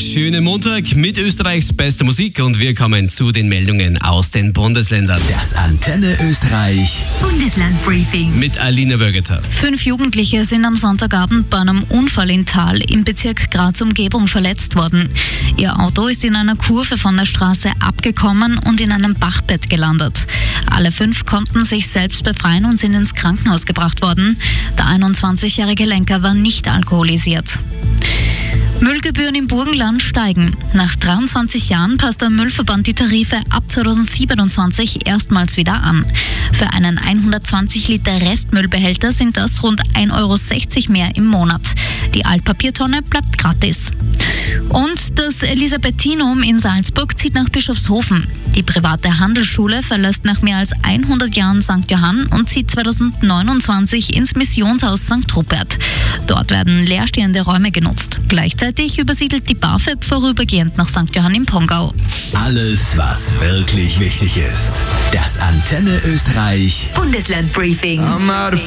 schönen Montag mit Österreichs bester Musik und wir kommen zu den Meldungen aus den Bundesländern. Das Antenne Österreich Bundeslandbriefing Mit Alina Wögeter. 5 Jugendliche sind am Sonntagabend bei einem Unfall in Thal im Bezirk Graz-Umgebung verletzt worden. Ihr Auto ist in einer Kurve von der Straße abgekommen und in einem Bachbett gelandet. Alle 5 konnten sich selbst befreien und sind ins Krankenhaus gebracht worden. Der 21-jährige Lenker war nicht alkoholisiert. Müllgebühren im Burgenland steigen. Nach 23 Jahren passt der Müllverband die Tarife ab 2027 erstmals wieder an. Für einen 120 Liter Restmüllbehälter sind das rund 1,60 € mehr im Monat. Die Altpapiertonne bleibt gratis. Und das Elisabethinum in Salzburg zieht nach Bischofshofen. Die private Handelsschule verlässt nach mehr als 100 Jahren St. Johann und zieht 2029 ins Missionshaus St. Rupert. Dort werden leerstehende Räume genutzt. Gleichzeitig übersiedelt die BAföG vorübergehend nach St. Johann im Pongau. Alles, was wirklich wichtig ist. Das Antenne Österreich Bundeslandbriefing. I'm out of